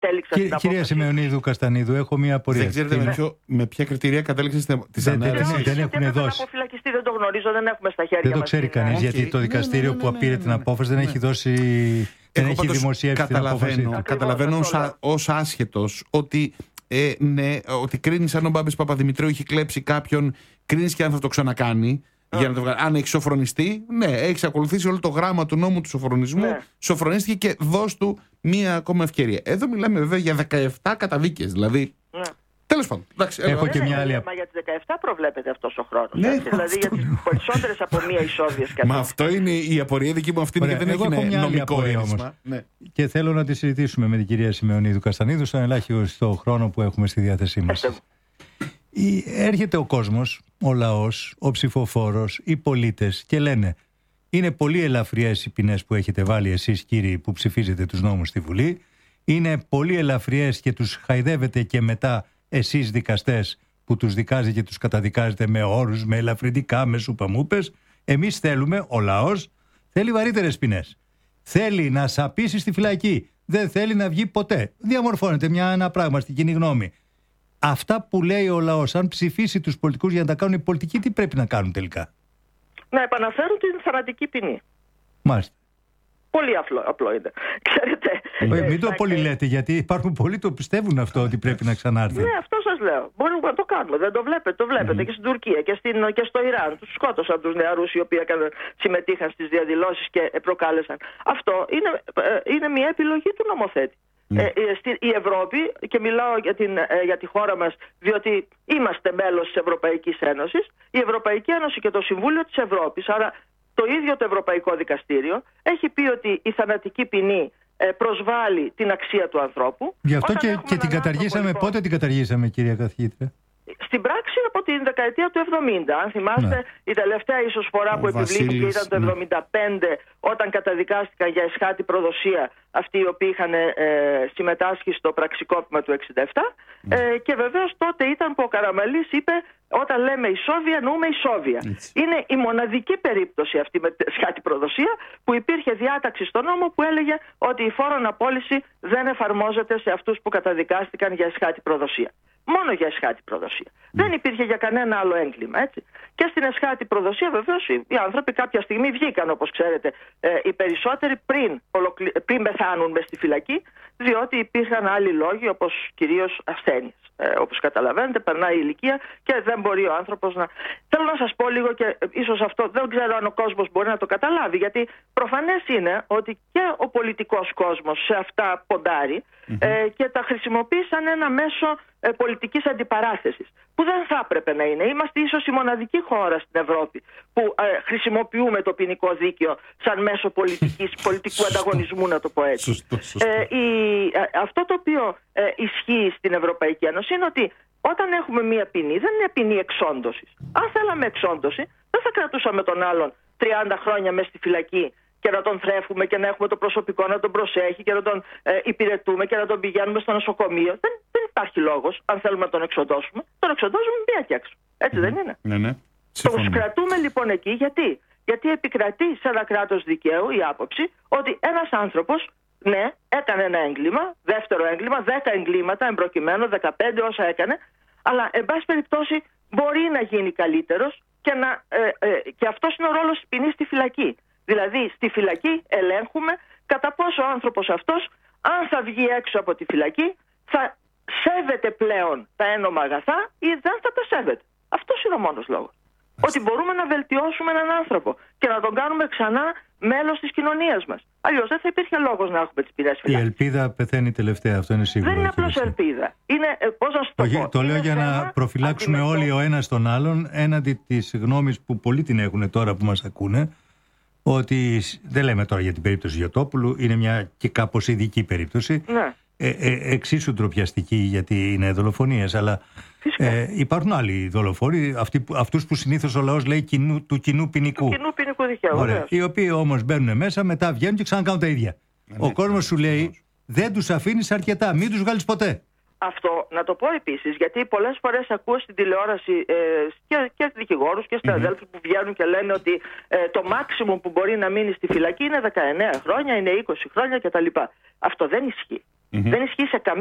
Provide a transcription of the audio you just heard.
κατέληξα στην απόφαση. Κυρία Σιμεωνίδου Καστανίδου, έχω μία απορία. Δεν ξέρετε με ποια κριτήρια κατέληξε τη ανάρρηση. Δεν έχουν δώσει. Αποφυλακιστεί, δεν το γνωρίζω, δεν έχουμε στα χέρια Δεν το μας. ξέρει κανείς, γιατί το δικαστήριο που πήρε την απόφαση δεν έχει δώσει. Δεν έχει δημοσιεύσει την απόφαση. Καταλαβαίνω ως άσχετος ότι ότι κρίνει αν ο Μπάμπης Παπαδημητρίου έχει κλέψει κάποιον, κρίνει και αν θα το ξανακάνει. Για να το βγάλει. Αν έχει σοφρονιστεί, ναι, έχει ακολουθήσει όλο το γράμμα του νόμου του σοφρονισμού, ναι. Σοφρονίστηκε και δώσ' του μία ακόμα ευκαιρία. Εδώ μιλάμε βέβαια για 17 καταδίκες. Δηλαδή. Ναι. Τέλος πάντων. Έχω και μια άλλη. Μα για τις 17 προβλέπεται αυτός ο χρόνος. Ναι, δηλαδή για τις περισσότερες από μία ισόβιες καταδίκες. Μα αυτό είναι η απορία δική μου, αυτή είναι, και δεν έχει νομικό ένισμα. Ναι. Και θέλω να τη συζητήσουμε με την κυρία Σιμεωνίδου Καστανίδου στον ελάχιστο χρόνο που έχουμε στη διάθεσή μας. Έρχεται ο κόσμος, ο λαός, ο ψηφοφόρος, οι πολίτες και λένε είναι πολύ ελαφριές οι ποινές που έχετε βάλει εσείς κύριοι που ψηφίζετε τους νόμους στη Βουλή, είναι πολύ ελαφριές και τους χαϊδεύετε και μετά εσείς δικαστές που τους δικάζετε και τους καταδικάζετε με όρους, με ελαφρυντικά, με σουπαμούπες. Εμείς θέλουμε, ο λαός θέλει βαρύτερες ποινές. Θέλει να σαπίσει στη φυλακή, δεν θέλει να βγει ποτέ. Διαμορφώνεται ένα πράγμα στην κοινή γνώμη. Αυτά που λέει ο λαός, αν ψηφίσει τους πολιτικούς για να τα κάνουν οι πολιτικοί, τι πρέπει να κάνουν τελικά? Να επαναφέρουν την θανατική ποινή. Μάλιστα. Πολύ απλό είναι. Ξέρετε. Μην το πολύ λέτε, γιατί υπάρχουν πολλοί που το πιστεύουν αυτό ότι πρέπει να ξανάρθει. Ναι, αυτό σας λέω. Μπορούμε να το κάνουμε. Δεν το βλέπετε. Το βλέπετε και στην Τουρκία και στο Ιράν. Τους σκότωσαν τους νεαρούς οι οποίοι συμμετείχαν στις διαδηλώσεις και προκάλεσαν. Αυτό είναι μια επιλογή του νομοθέτη. Η Ευρώπη, και μιλάω για τη χώρα μας διότι είμαστε μέλος της Ευρωπαϊκής Ένωσης, η Ευρωπαϊκή Ένωση και το Συμβούλιο της Ευρώπης, άρα το ίδιο το Ευρωπαϊκό Δικαστήριο, έχει πει ότι η θανατική ποινή προσβάλλει την αξία του ανθρώπου. Γι' αυτό και την καταργήσαμε. Λοιπόν, πότε την καταργήσαμε, κυρία καθηγήτρια? Στην πράξη από την δεκαετία του 70. Αν θυμάστε, η τελευταία ίσως φορά που επιβλήθηκε ήταν το 75, όταν καταδικάστηκαν για εσχάτη προδοσία αυτοί οι οποίοι είχαν συμμετάσχει στο πραξικόπημα του 67. Και βεβαίως τότε ήταν που ο Καραμανλής είπε, όταν λέμε ισόβια, εννοούμε ισόβια. Είναι η μοναδική περίπτωση αυτή με εσχάτη προδοσία που υπήρχε διάταξη στο νόμο που έλεγε ότι η φόρον απόλυση δεν εφαρμόζεται σε αυτούς που καταδικάστηκαν για εσχάτη προδοσία. Μόνο για εσχάτη προδοσία. Δεν υπήρχε για κανένα άλλο έγκλημα, έτσι. Και στην εσχάτη προδοσία βεβαίως οι άνθρωποι κάποια στιγμή βγήκαν, όπως ξέρετε, οι περισσότεροι πριν πεθάνουν μες στη φυλακή, διότι υπήρχαν άλλοι λόγοι, όπως κυρίως ασθένειες. Όπως καταλαβαίνετε, περνάει η ηλικία και δεν μπορεί ο άνθρωπος να... Θέλω να σας πω λίγο, και ίσως αυτό δεν ξέρω αν ο κόσμος μπορεί να το καταλάβει, γιατί προφανές είναι ότι και ο πολιτικός κόσμος σε αυτά ποντάρει και τα χρησιμοποιεί σαν ένα μέσο πολιτικής αντιπαράθεσης, που δεν θα έπρεπε να είναι. Είμαστε ίσως η μοναδική χώρα στην Ευρώπη που χρησιμοποιούμε το ποινικό δίκαιο σαν μέσο πολιτικού ανταγωνισμού, να το πω έτσι. Αυτό το οποίο ισχύει στην Ευρωπαϊκή Ένωση είναι ότι όταν έχουμε μία ποινή, δεν είναι ποινή εξόντωσης. Αν θέλαμε εξόντωση, δεν θα κρατούσαμε τον άλλον 30 χρόνια μέσα στη φυλακή και να τον θρέφουμε και να έχουμε το προσωπικό να τον προσέχει και να τον υπηρετούμε και να τον πηγαίνουμε στο νοσοκομείο. Δεν υπάρχει λόγος, αν θέλουμε να τον εξοντώσουμε. Τον εξοντώσουμε μία και έξω. Έτσι δεν είναι? Ναι. Τον κρατούμε λοιπόν εκεί γιατί επικρατεί σε ένα κράτος δικαίου η άποψη ότι ένας άνθρωπος, ναι, έκανε ένα έγκλημα, δεύτερο έγκλημα, 10 εγκλήματα εμπροκειμένου, 15 όσα έκανε, αλλά εν πάση περιπτώσει μπορεί να γίνει καλύτερος και αυτός είναι ο ρόλος της ποινής στη φυλακή. Δηλαδή στη φυλακή ελέγχουμε κατά πόσο ο άνθρωπος αυτός, αν θα βγει έξω από τη φυλακή, θα σέβεται πλέον τα ένομα αγαθά ή δεν θα τα σέβεται. Αυτός είναι ο μόνος λόγος. Ότι μπορούμε να βελτιώσουμε έναν άνθρωπο και να τον κάνουμε ξανά μέλος της κοινωνίας μας. Αλλιώς δεν θα υπήρχε λόγος να έχουμε τις ποινές φυλακής. Η ελπίδα πεθαίνει τελευταία, αυτό είναι σίγουρο. Δεν είναι απλώς ελπίδα. Είναι, πώς να σου το πω. Το λέω για να προφυλάξουμε όλοι ο ένας τον άλλον έναντι της γνώμης που πολλοί την έχουν τώρα που μας ακούνε, ότι δεν λέμε τώρα για την περίπτωση Γιωτόπουλου, είναι μια και κάπως ειδική περίπτωση. Ναι. Εξίσου ντροπιαστική, γιατί είναι δολοφονίες, αλλά υπάρχουν άλλοι δολοφόνοι, αυτούς που συνήθως ο λαός λέει του κοινού ποινικού. Του κοινού ποινικού δικαίου. Οι οποίοι όμως μπαίνουν μέσα, μετά βγαίνουν και ξανακάνουν τα ίδια. Ο κόσμος σου λέει δεν τους αφήνεις αρκετά, μην τους βγάλεις ποτέ. Αυτό να το πω επίσης, γιατί πολλές φορές ακούω στην τηλεόραση και δικηγόρους και συναδέλφους που βγαίνουν και λένε ότι το μάξιμουμ που μπορεί να μείνει στη φυλακή είναι 19 χρόνια, είναι 20 χρόνια κτλ. Αυτό δεν ισχύει. Δεν ισχύει σε καμία